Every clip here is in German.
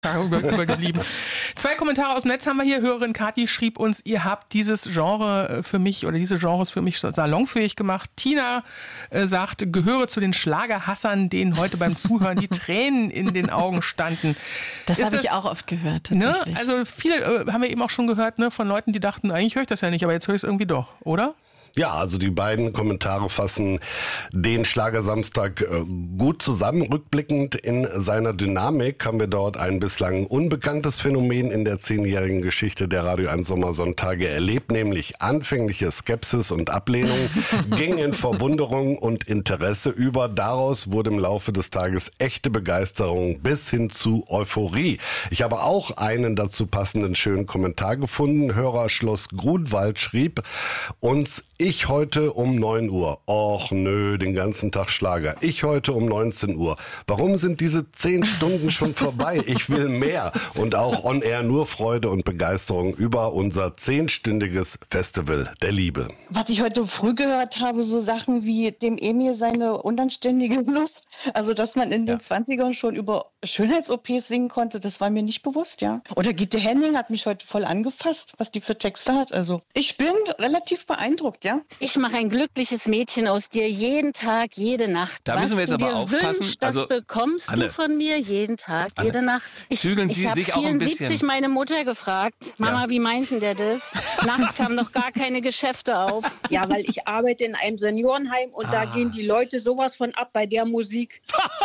übergeblieben. 2 Kommentare aus dem Netz haben wir hier. Hörerin Kathi schrieb uns, ihr habt dieses Genre für mich oder diese Genres für mich salonfähig gemacht. Tina sagt, gehöre zu den Schlagerhassern, denen heute beim Zuhören die Tränen in den Augen standen. Das habe ich auch oft gehört, tatsächlich. Ne? Also viele haben wir eben auch schon gehört, ne, von Leuten, die dachten, eigentlich höre ich das ja nicht, aber jetzt höre ich es irgendwie doch, oder? Ja, also die beiden Kommentare fassen den Schlagersamstag gut zusammen. Rückblickend in seiner Dynamik haben wir dort ein bislang unbekanntes Phänomen in der 10-jährigen Geschichte der Radio 1 Sommersonntage erlebt, nämlich anfängliche Skepsis und Ablehnung, ging in Verwunderung und Interesse über. Daraus wurde im Laufe des Tages echte Begeisterung bis hin zu Euphorie. Ich habe auch einen dazu passenden schönen Kommentar gefunden. Hörer Schloss Grunwald schrieb uns: Ich heute um 9 Uhr. Och nö, den ganzen Tag Schlager. Ich heute um 19 Uhr. Warum sind diese 10 Stunden schon vorbei? Ich will mehr. Und auch on air nur Freude und Begeisterung über unser 10-stündiges Festival der Liebe. Was ich heute früh gehört habe, so Sachen wie dem Emil seine unanständige Lust. Also, dass man in den 20ern schon über Schönheits-OPs singen konnte, das war mir nicht bewusst, ja. Oder Gitte Henning hat mich heute voll angefasst, was die für Texte hat. Also, ich bin relativ beeindruckt, ja. Ich mache ein glückliches Mädchen aus dir jeden Tag, jede Nacht. Da müssen wir jetzt aber aufpassen. Wünschst, das bekommst Anne, du von mir jeden Tag, jede Nacht. Ich Sie habe sich auch ein 74 bisschen. meine Mutter gefragt, Mama, wie meinten der das? Nachts haben noch gar keine Geschäfte auf. Ja, weil ich arbeite in einem Seniorenheim und da gehen die Leute sowas von ab bei der Musik.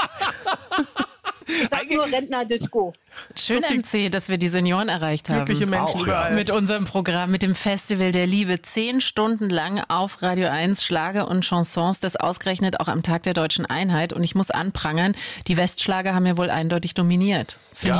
Ich sag nur Rentner-Disco. Schön, MC, dass wir die Senioren erreicht haben. Glückliche Menschen überall. Mit unserem Programm, mit dem Festival der Liebe. 10 Stunden lang auf Radio 1 Schlager und Chansons, das ausgerechnet auch am Tag der Deutschen Einheit. Und ich muss anprangern, die Westschlager haben ja wohl eindeutig dominiert. Ja,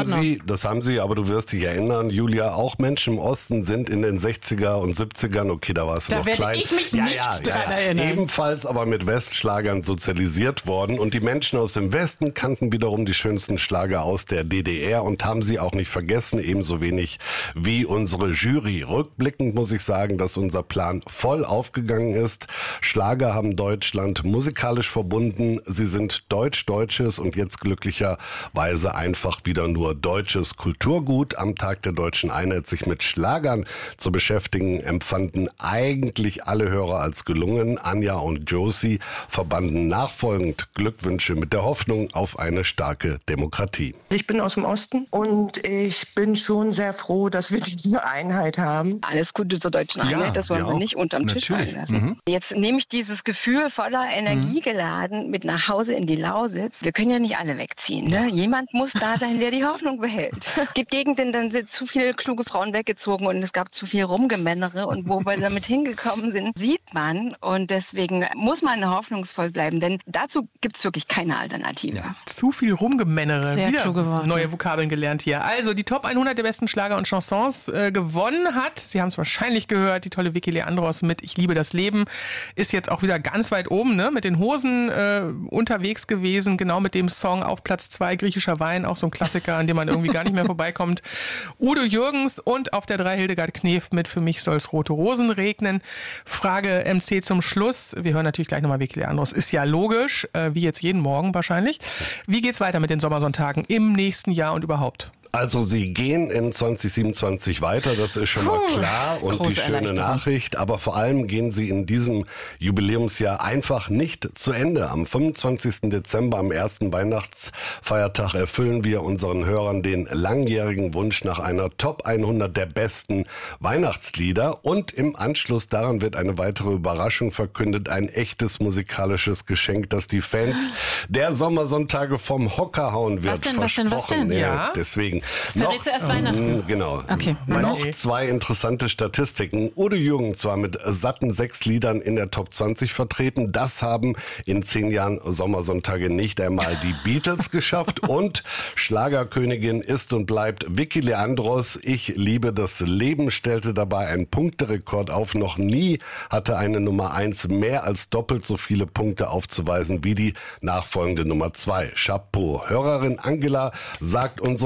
das haben sie, aber du wirst dich erinnern, Julia, auch Menschen im Osten sind in den 60er und 70ern, okay, da warst du noch klein. Da werde ich mich nicht dran erinnern. Ebenfalls aber mit Westschlagern sozialisiert worden und die Menschen aus dem Westen kannten wiederum die schönsten Schlager aus der DDR und haben sie auch nicht vergessen, ebenso wenig wie unsere Jury. Rückblickend muss ich sagen, dass unser Plan voll aufgegangen ist. Schlager haben Deutschland musikalisch verbunden. Sie sind Deutsches und jetzt glücklicherweise einfach wieder nur deutsches Kulturgut. Am Tag der Deutschen Einheit sich mit Schlagern zu beschäftigen, empfanden eigentlich alle Hörer als gelungen. Anja und Josie verbanden nachfolgend Glückwünsche mit der Hoffnung auf eine starke Demokratie. Ich bin aus dem Osten und ich bin schon sehr froh, dass wir diese Einheit haben. Alles Gute zur Deutschen Einheit, das wollen wir nicht unterm Tisch fallen lassen. Jetzt nehme ich dieses Gefühl voller Energie geladen mit nach Hause in die Lausitz. Wir können ja nicht alle wegziehen. Ne? Jemand muss da sein, der die Hoffnung behält. Es gibt Gegenden, dann sind zu viele kluge Frauen weggezogen und es gab zu viel Rumgemännere. Und wo wir damit hingekommen sind, sieht man. Und deswegen muss man hoffnungsvoll bleiben, denn dazu gibt es wirklich keine Alternative. Ja. Zu viel Rumgemännere. Sehr Wieder kluge Worte. neue Vokabeln gelernt hier. Also die Top 100 der besten Schlager und Chansons gewonnen hat. Sie haben es wahrscheinlich gehört, die tolle Vicky Leandros mit Ich liebe das Leben ist jetzt auch wieder ganz weit oben, ne? Mit den Hosen unterwegs gewesen, genau mit dem Song auf Platz 2, Griechischer Wein, auch so ein Klassiker, an dem man irgendwie gar nicht mehr vorbeikommt. Udo Jürgens und auf der 3 Hildegard Knef mit Für mich soll's rote Rosen regnen. Frage MC zum Schluss. Wir hören natürlich gleich nochmal Vicky Leandros. Ist ja logisch, wie jetzt jeden Morgen wahrscheinlich. Wie geht's weiter mit den Sommersonntagen im nächsten Jahr und überhaupt? Also sie gehen in 2027 weiter, das ist schon mal klar und die schöne Nachricht. Aber vor allem gehen sie in diesem Jubiläumsjahr einfach nicht zu Ende. Am 25. Dezember, am ersten Weihnachtsfeiertag, erfüllen wir unseren Hörern den langjährigen Wunsch nach einer Top 100 der besten Weihnachtslieder. Und im Anschluss daran wird eine weitere Überraschung verkündet. Ein echtes musikalisches Geschenk, das die Fans der Sommersonntage vom Hocker hauen wird. Was denn? Ja. Deswegen. Das verrät zuerst Weihnachten. Genau. Okay. Noch 2 interessante Statistiken. Udo Jürgens war mit satten 6 Liedern in der Top 20 vertreten. Das haben in 10 Jahren Sommersonntage nicht einmal die Beatles geschafft. Und Schlagerkönigin ist und bleibt Vicky Leandros. Ich liebe das Leben stellte dabei einen Punkterekord auf. Noch nie hatte eine Nummer 1 mehr als doppelt so viele Punkte aufzuweisen wie die nachfolgende Nummer 2. Chapeau. Hörerin Angela sagt, unsere Königin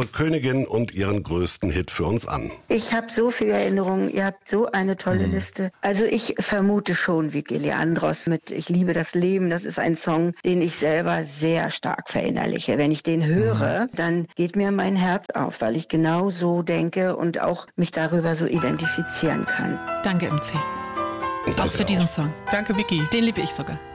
Königin und ihren größten Hit für uns an. Ich habe so viele Erinnerungen, ihr habt so eine tolle Liste. Also ich vermute schon Vicky Leandros mit Ich liebe das Leben. Das ist ein Song, den ich selber sehr stark verinnerliche. Wenn ich den höre, dann geht mir mein Herz auf, weil ich genau so denke und auch mich darüber so identifizieren kann. Danke, MC. Auch für diesen Song. Danke, Vicky. Den liebe ich sogar.